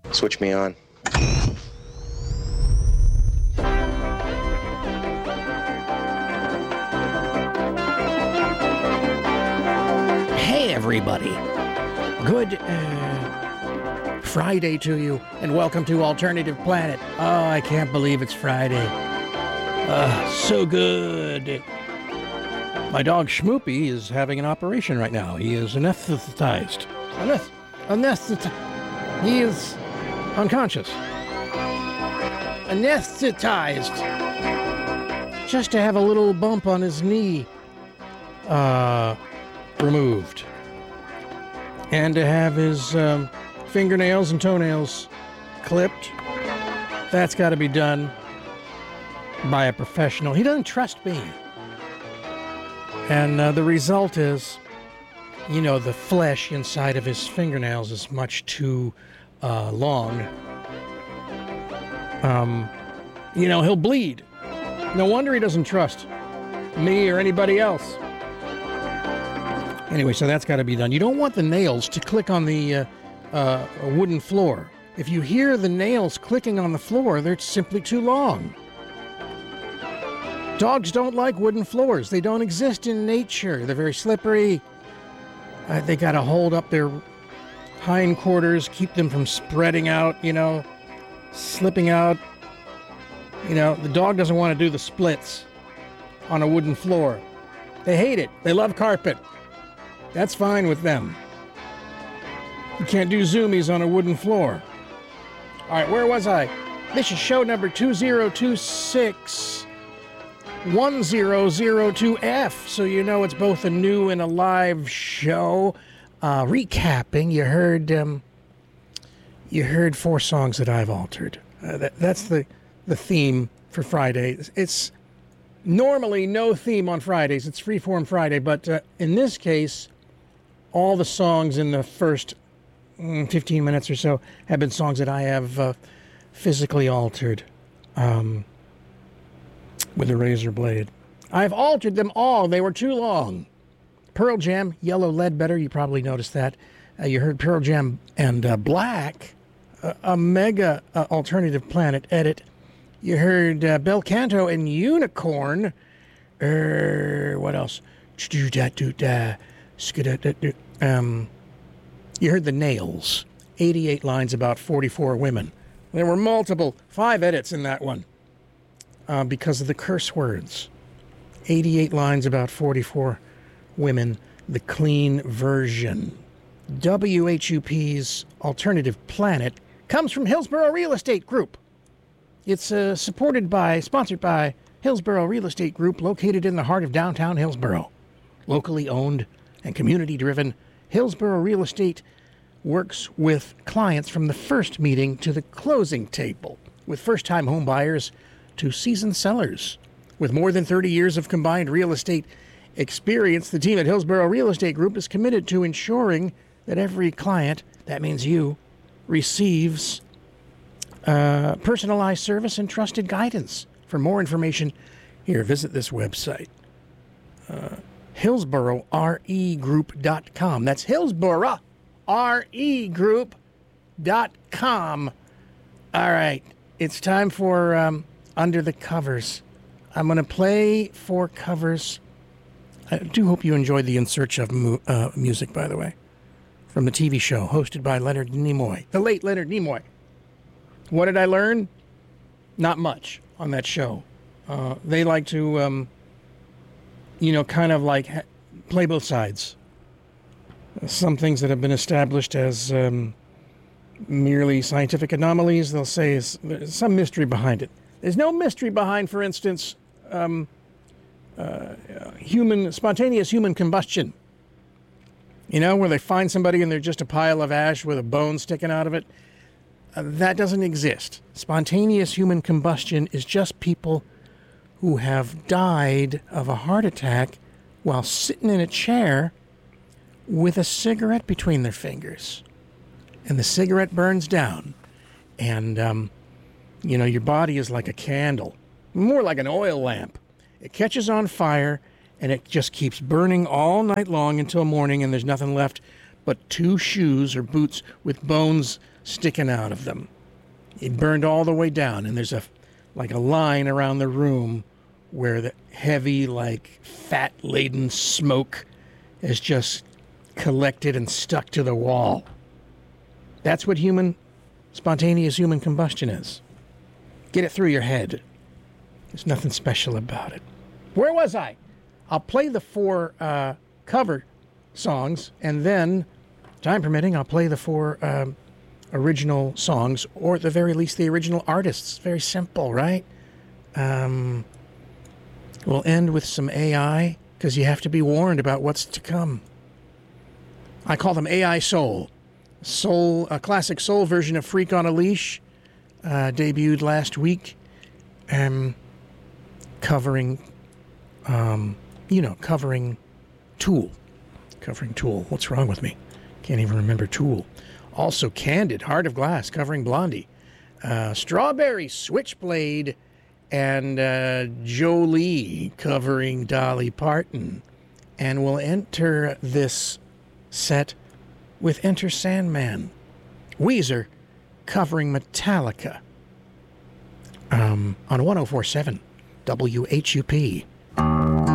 Switch me on. Hey, everybody. Good Friday to you, and welcome to Alternative Planet. Oh, I can't believe it's Friday. So good. My dog Schmoopy is having an operation right now. He is anesthetized. He is unconscious. Anesthetized. Just to have a little bump on his knee removed. And to have his fingernails and toenails clipped. That's got to be done by a professional. He doesn't trust me. And the result is, you know, the flesh inside of his fingernails is much too long. You know, he'll bleed. No wonder he doesn't trust me or anybody else. Anyway, so that's got to be done. You don't want the nails to click on the wooden floor. If you hear the nails clicking on the floor, they're simply too long. Dogs don't like wooden floors. They don't exist in nature. They're very slippery. They got to hold up their hindquarters, keep them from spreading out, you know, slipping out. You know, the dog doesn't want to do the splits on a wooden floor. They hate it. They love carpet. That's fine with them. You can't do zoomies on a wooden floor. All right, where was I? This is show number 2026. 1002F, so you know it's both a new and a live show. Recapping, you heard 4 songs that I've altered. That's the theme for Friday. It's normally no theme on Fridays. It's Freeform Friday, but in this case, all the songs in the first 15 minutes or so have been songs that I have physically altered. With a razor blade. I've altered them all. They were too long. Pearl Jam, Yellow Ledbetter, you probably noticed that. You heard Pearl Jam and Black, a mega Alternative Planet edit. You heard Bel Canto and Unicorn. What else? You heard The Nails. 88 lines about 44 women. There were multiple, 5 edits in that one. Because of the curse words. 88 lines about 44 women, the clean version. WHUP's Alternative Planet comes from Hillsborough Real Estate Group. It's sponsored by Hillsborough Real Estate Group, located in the heart of downtown Hillsborough. Locally owned and community-driven, Hillsborough Real Estate works with clients from the first meeting to the closing table, with first-time home buyers to seasoned sellers. With more than 30 years of combined real estate experience, the team at Hillsborough Real Estate Group is committed to ensuring that every client, that means you, receives personalized service and trusted guidance. For more information, here, visit this website. HillsboroughREgroup.com. That's HillsboroughREgroup.com. All right, it's time for Under the Covers. I'm going to play 4 covers. I do hope you enjoyed the In Search of music, by the way, from the TV show hosted by Leonard Nimoy, the late Leonard Nimoy. What did I learn? Not much on that show. They like to, kind of like play both sides. Some things that have been established as merely scientific anomalies, they'll say there's some mystery behind it. There's no mystery behind, for instance, spontaneous human combustion. You know, where they find somebody and they're just a pile of ash with a bone sticking out of it. That doesn't exist. Spontaneous human combustion is just people who have died of a heart attack while sitting in a chair with a cigarette between their fingers. And the cigarette burns down. And, your body is like a candle, more like an oil lamp. It catches on fire, and it just keeps burning all night long until morning, and there's nothing left but 2 shoes or boots with bones sticking out of them. It burned all the way down, and there's a line around the room where the heavy, fat-laden smoke is just collected and stuck to the wall. That's what spontaneous human combustion is. Get it through your head. There's nothing special about it. Where was I? I'll play the 4 cover songs, and then, time permitting, I'll play the 4 original songs, or at the very least, the original artists. Very simple, right? We'll end with some AI, because you have to be warned about what's to come. I call them AI Soul. A classic soul version of Freak on a Leash, debuted last week, covering Tool. Covering Tool. What's wrong with me? Can't even remember Tool. Also, Candid, Heart of Glass, covering Blondie. Strawberry, Switchblade, and Jolie, covering Dolly Parton. And we'll enter this set with Enter Sandman. Weezer, covering Metallica. On 104.7 WHUP.